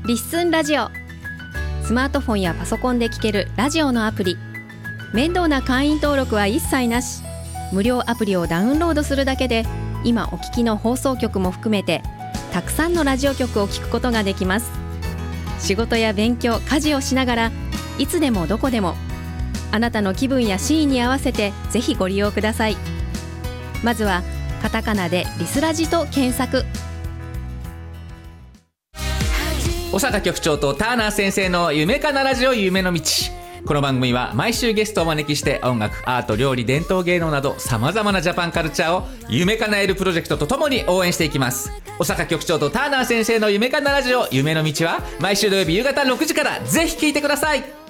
リッスンラジオ。スマートフォンやパソコンで聴けるラジオのアプリ。面倒な会員登録は一切なし。無料アプリをダウンロードするだけで今お聞きの放送局も含めてたくさんのラジオ局を聞くことができます。仕事や勉強、家事をしながらいつでもどこでもあなたの気分やシーンに合わせてぜひご利用ください。まずはカタカナでリスラジと検索。 小坂局長とターナー先生の夢かなラジオ夢の道。この番組は毎週ゲストをお招きして音楽、アート、料理、伝統芸能などさまざまなジャパンカルチャーを夢かなえるプロジェクトとともに応援していきます。小坂局長とターナー先生の夢かなラジオ夢の道は毎週土曜日夕方6時からぜひ聞いてください。